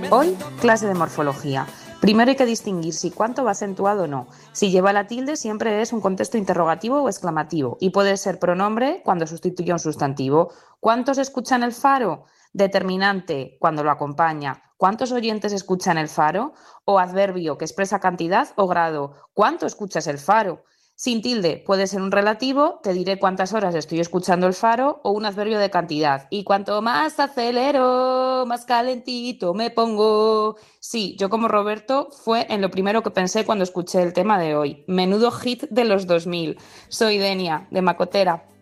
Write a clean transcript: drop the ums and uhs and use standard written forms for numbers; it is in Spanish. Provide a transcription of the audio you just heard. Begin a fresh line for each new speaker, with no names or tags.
Hoy, clase de morfología. Primero hay que distinguir si cuánto va acentuado o no. Si lleva la tilde siempre es un contexto interrogativo o exclamativo y puede ser pronombre cuando sustituye a un sustantivo. ¿Cuántos escuchan el faro? Determinante cuando lo acompaña. ¿Cuántos oyentes escuchan el faro? O adverbio que expresa cantidad o grado. ¿Cuánto escuchas el faro? Sin tilde puede ser un relativo, te diré cuántas horas estoy escuchando el faro, o un adverbio de cantidad. Y cuanto más acelero, más calentito me pongo. Sí, yo como Roberto fue en lo primero que pensé cuando escuché el tema de hoy. Menudo hit de los 2000. Soy Denia, de Macotera.